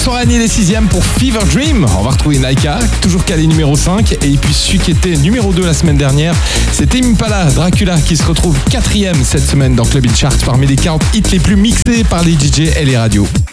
Soren, il est 6ème pour Fever Dream. On va retrouver Naika, toujours calé numéro 5. Et puis celui qui était numéro 2 la semaine dernière, c'était Impala, Dracula, qui se retrouve 4ème cette semaine dans Club In Chart parmi les 40 hits les plus mixés par les DJ et les radios.